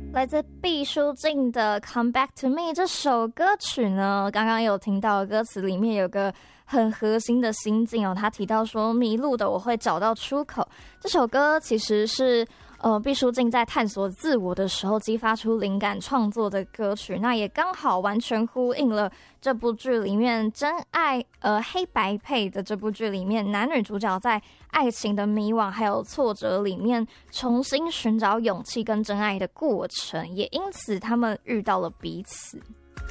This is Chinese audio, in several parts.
来自毕书尽的《Come Back to Me》这首歌曲呢，刚刚有听到歌词里面有个很核心的心境哦，他提到说迷路的我会找到出口。这首歌其实是毕书尽在探索自我的时候激发出灵感创作的歌曲，那也刚好完全呼应了这部剧里面真爱黑白配的这部剧里面男女主角在爱情的迷惘还有挫折里面重新寻找勇气跟真爱的过程，也因此他们遇到了彼此。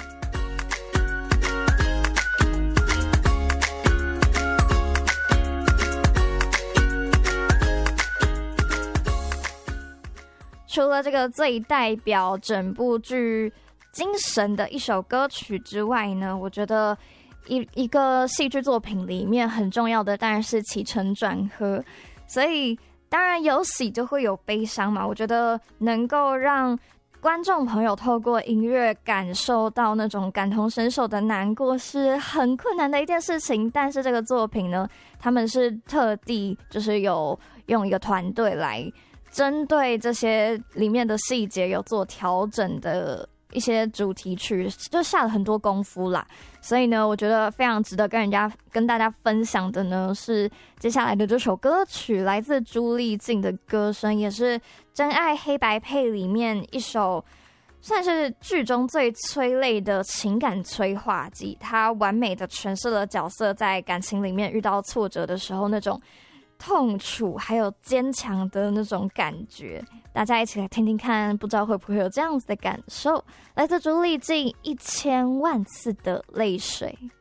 除了这个最代表整部剧精神的一首歌曲之外呢，我觉得一个戏剧作品里面很重要的当然是起承转合，所以当然有喜就会有悲伤嘛。我觉得能够让观众朋友透过音乐感受到那种感同身受的难过是很困难的一件事情，但是这个作品呢，他们是特地就是有用一个团队来针对这些里面的细节有做调整的一些主题曲，就下了很多功夫啦。所以呢，我觉得非常值得跟大家分享的呢，是接下来的这首歌曲，来自朱丽静的歌声，也是《真爱黑白配》里面一首算是剧中最催泪的情感催化剂。它完美的诠释了角色在感情里面遇到挫折的时候那种痛楚还有坚强的那种感觉，大家一起来听听看，不知道会不会有这样子的感受。来自朱丽静1000万次的泪水。